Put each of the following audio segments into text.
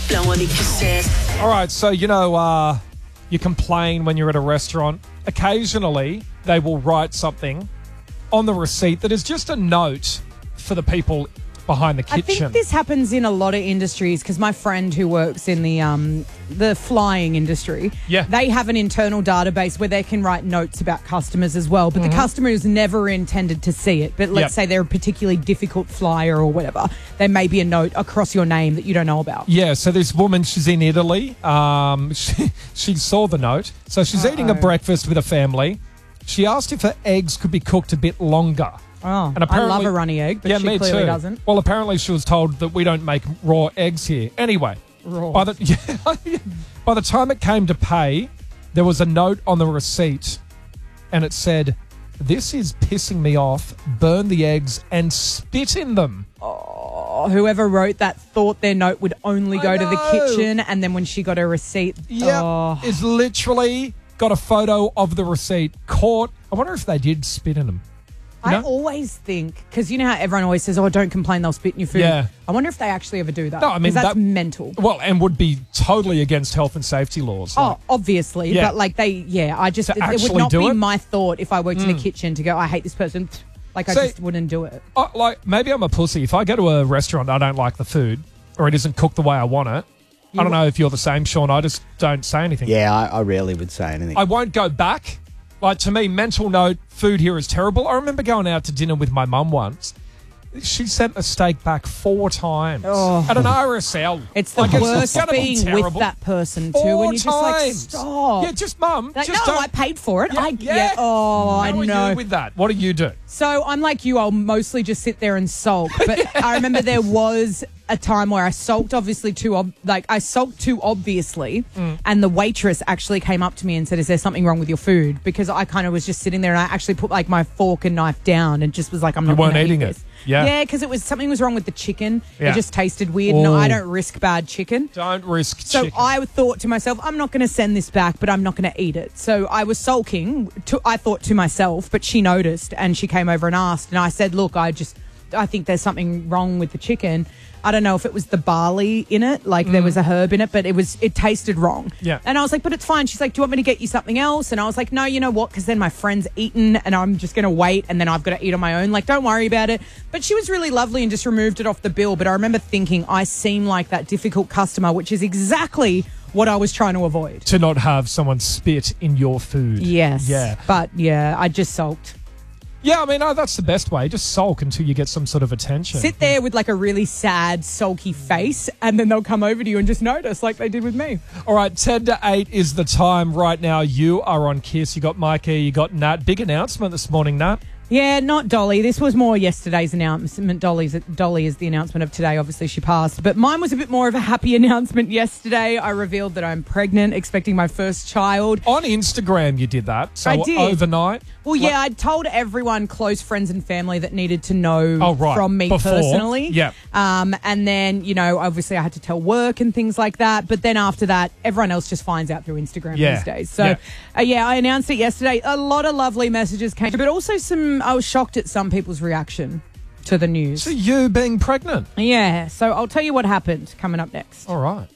All right, so, you complain when you're at a restaurant. Occasionally, they will write something on the receipt that is just a note for the people behind the kitchen. I think this happens in a lot of industries because my friend who works in the flying industry, they have an internal database where they can write notes about customers as well. But the customer is never intended to see it. But let's say they're a particularly difficult flyer or whatever. There may be a note across your name that you don't know about. Yeah, so this woman, she's in Italy. She saw the note. So she's eating a breakfast with a family. She asked if her eggs could be cooked a bit longer. Oh, and I love a runny egg, but she clearly doesn't. Well, apparently she was told that we don't make raw eggs here. Anyway, by the time it came to pay, there was a note on the receipt, and it said, "This is pissing me off. Burn the eggs and spit in them." Oh, whoever wrote that thought their note would only go to the kitchen, and then when she got her receipt, it's literally got a photo of the receipt. Caught. I wonder if they did spit in them. I always think, because you know how everyone always says, "Oh, don't complain, they'll spit in your food." Yeah. I wonder if they actually ever do that. No, I mean that's mental. Well, and would be totally against health and safety laws. Obviously, but it would not be my thought if I worked in a kitchen to go, "I hate this person." I just wouldn't do it. Maybe I'm a pussy. If I go to a restaurant, I don't like the food, or it isn't cooked the way I want it. I don't know if you're the same, Sean. I just don't say anything. Yeah, I rarely would say anything. I won't go back. To me, mental note, food here is terrible. I remember going out to dinner with my mum once. She sent a steak back 4 times at an RSL. It's the worst thing with that person, too. 4 when you times. Just stop. Yeah, just mum. I paid for it. I know. How are you with that? What do you do? So I'm like you. I'll mostly just sit there and sulk. But I remember there was a time where I sulked obviously too obviously, and the waitress actually came up to me and said, "Is there something wrong with your food?" Because I kind of was just sitting there and I actually put my fork and knife down and just was like, "I'm not going to eat this." Yeah, because something was wrong with the chicken. It just tasted weird. No, I don't risk bad chicken. Don't risk chicken. So I thought to myself, I'm not going to send this back, but I'm not going to eat it. So I was sulking. I thought to myself, but she noticed and she came over and asked, and I said, "Look, I think there's something wrong with the chicken. I don't know if it was the barley in it, there was a herb in it, but it tasted wrong." Yeah. And I was like, "But it's fine." She's like, "Do you want me to get you something else?" And I was like, "No, you know what? Because then my friend's eaten and I'm just going to wait and then I've got to eat on my own. Don't worry about it." But she was really lovely and just removed it off the bill. But I remember thinking I seem like that difficult customer, which is exactly what I was trying to avoid. To not have someone spit in your food. Yes. Yeah. But I just sulked. Yeah, I mean, that's the best way. Just sulk until you get some sort of attention. Sit there with a really sad, sulky face, and then they'll come over to you and just notice like they did with me. All right, 7 to 8 is the time right now. You are on Kiss. You got Mikey, you got Nat. Big announcement this morning, Nat. Yeah, not Dolly. This was more yesterday's announcement. Dolly is the announcement of today. Obviously, she passed. But mine was a bit more of a happy announcement yesterday. I revealed that I'm pregnant, expecting my first child. On Instagram, you did that. So I did. Overnight? Well, yeah, I told everyone, close friends and family that needed to know from me personally. Yeah. And then, obviously I had to tell work and things like that. But then after that, everyone else just finds out through Instagram these days. So, I announced it yesterday. A lot of lovely messages came, but also I was shocked at some people's reaction to the news. So you being pregnant? Yeah. So I'll tell you what happened coming up next. All right.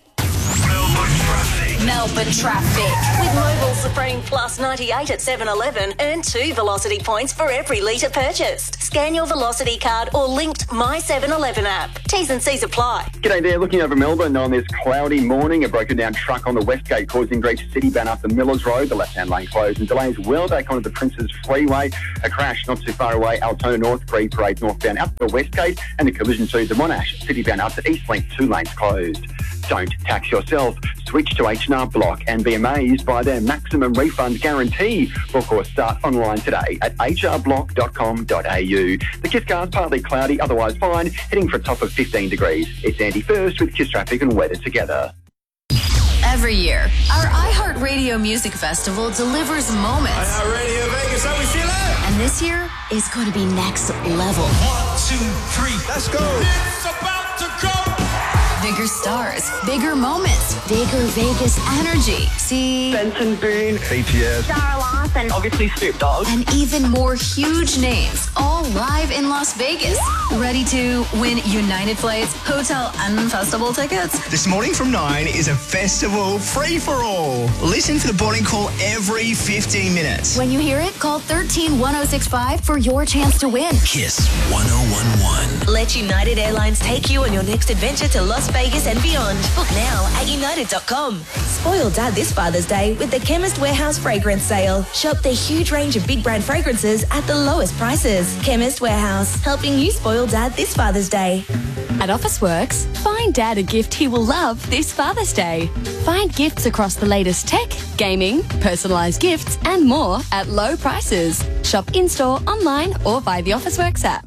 Melbourne traffic. With Mobil Supreme Plus 98 at 7-Eleven, earn 2 Velocity points for every litre purchased. Scan your Velocity card or linked My 7-Eleven app. T's and C's apply. G'day there. Looking over Melbourne on this cloudy morning. A broken down truck on the West Gate causing grief to City bound up the Millers Road. The left-hand lane closed and delays well back onto the Princes Freeway. A crash not too far away. Altona North, Green Parade northbound out the West Gate. And a collision to the Monash City bound up to East Link, 2 lanes closed. Don't tax yourself. Switch to H&R Block and be amazed by their maximum refund guarantee. Book or start online today at hrblock.com.au. The Kiss car's partly cloudy, otherwise fine, heading for a top of 15 degrees. It's Andy First with Kiss Traffic and Weather together. Every year, our iHeartRadio Music Festival delivers moments. iHeartRadio Vegas, how we feel it? And this year is going to be next level. 1, 2, 3, let's go. It's about to go Bigger stars, bigger moments, bigger Vegas energy. See Benson Boone, BTS, Sarah Larson, obviously Snoop Dogg, and even more huge names, all live in Las Vegas. Ready to win United Flights, hotel and festival tickets? This morning from 9 is a festival free-for-all. Listen for the boarding call every 15 minutes. When you hear it, call 13-1065 for your chance to win. Kiss 1011. Let United Airlines take you on your next adventure to Las Vegas and beyond. Book now at united.com. Spoil Dad this Father's Day with the Chemist Warehouse fragrance sale. Shop their huge range of big brand fragrances at the lowest prices. Chemist Warehouse, helping you spoil Dad this Father's Day. At Officeworks, find Dad a gift he will love this Father's Day. Find gifts across the latest tech, gaming, personalised gifts and more at low prices. Shop in-store, online or via the Officeworks app.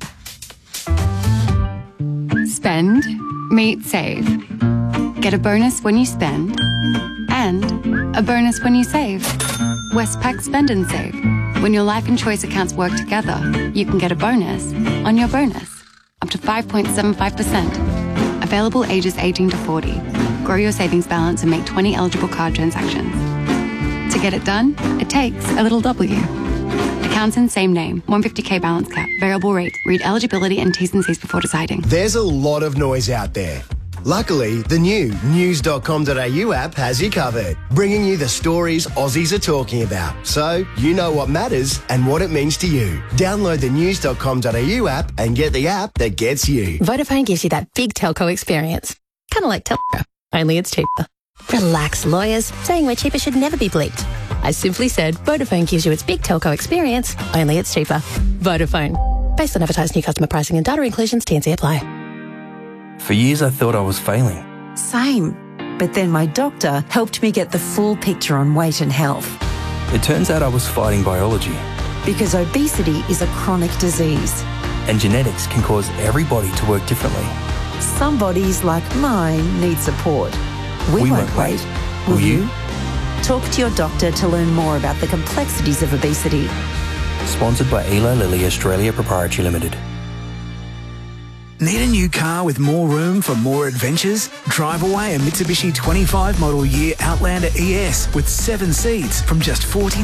Spend, meet, save. Get a bonus when you spend and a bonus when you save. Westpac Spend and Save. When your life and choice accounts work together, you can get a bonus on your bonus. Up to 5.75%. Available ages 18 to 40. Grow your savings balance and make 20 eligible card transactions. To get it done, it takes a little W. Accounts in same name. 150k balance cap. Variable rate. Read eligibility and T's and C's before deciding. There's a lot of noise out there. Luckily, the new news.com.au app has you covered, bringing you the stories Aussies are talking about, so you know what matters and what it means to you. Download the news.com.au app and get the app that gets you. Vodafone gives you that big telco experience. Kind of like Telco, only it's cheaper. Relax, lawyers. Saying we're cheaper should never be bleeped. I simply said Vodafone gives you its big telco experience, only it's cheaper. Vodafone. Based on advertised new customer pricing and data inclusions, T&C apply. For years, I thought I was failing. Same. But then my doctor helped me get the full picture on weight and health. It turns out I was fighting biology. Because obesity is a chronic disease. And genetics can cause everybody to work differently. Some bodies, like mine, need support. We won't wait. Will you? Talk to your doctor to learn more about the complexities of obesity. Sponsored by Eli Lilly Australia Proprietary Limited. Need a new car with more room for more adventures? Drive away a Mitsubishi 25 model year Outlander ES with 7 seats from just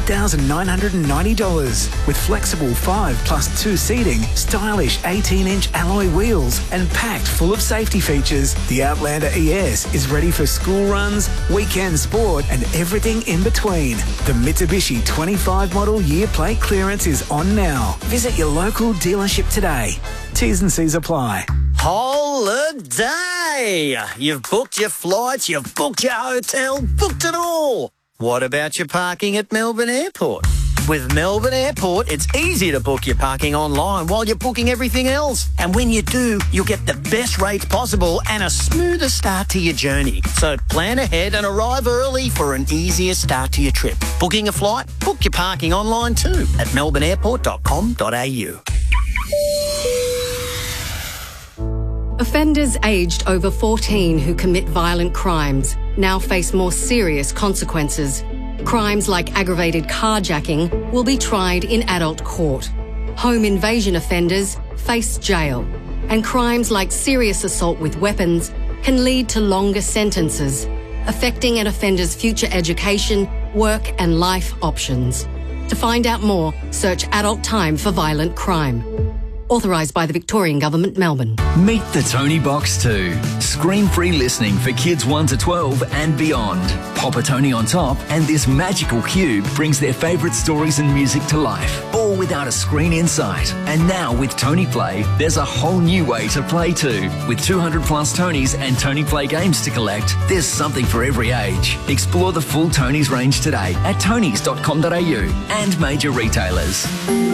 $40,990. With flexible 5+2 seating, stylish 18-inch alloy wheels and packed full of safety features, the Outlander ES is ready for school runs, weekend sport and everything in between. The Mitsubishi 25 model year plate clearance is on now. Visit your local dealership today. T's and C's apply. Holiday! You've booked your flights, you've booked your hotel, booked it all. What about your parking at Melbourne Airport? With Melbourne Airport, it's easy to book your parking online while you're booking everything else. And when you do, you'll get the best rates possible and a smoother start to your journey. So plan ahead and arrive early for an easier start to your trip. Booking a flight? Book your parking online too at melbourneairport.com.au. Offenders aged over 14 who commit violent crimes now face more serious consequences. Crimes like aggravated carjacking will be tried in adult court. Home invasion offenders face jail. And crimes like serious assault with weapons can lead to longer sentences, affecting an offender's future education, work and life options. To find out more, search Adult Time for Violent Crime. Authorised by the Victorian Government, Melbourne. Meet the Tony Box 2. Screen-free listening for kids 1 to 12 and beyond. Pop a Tony on top and this magical cube brings their favourite stories and music to life, all without a screen in sight. And now with Tony Play, there's a whole new way to play too. With 200 plus Tonys and Tony Play games to collect, there's something for every age. Explore the full Tonys range today at tonys.com.au and major retailers.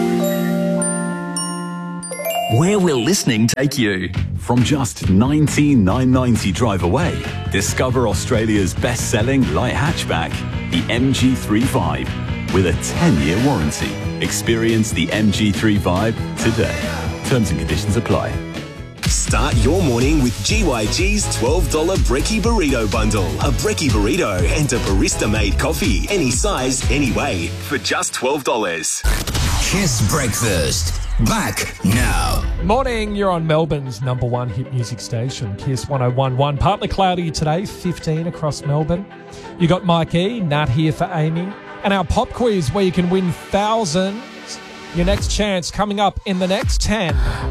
Where will listening take you? From just $19,990 drive away, discover Australia's best-selling light hatchback, the MG3 with a 10-year warranty. Experience the MG3 today. Terms and conditions apply. Start your morning with GYG's $12 Brekkie Burrito Bundle. A Brekkie Burrito and a barista-made coffee. Any size, any way, for just $12. Kiss Breakfast. back now. Morning, you're on Melbourne's number one hit music station, Kiss 101.1. Partly cloudy today, 15 across Melbourne. You got Mike E, Nat here for Amy, and our pop quiz where you can win thousands. Your next chance coming up in the next 10.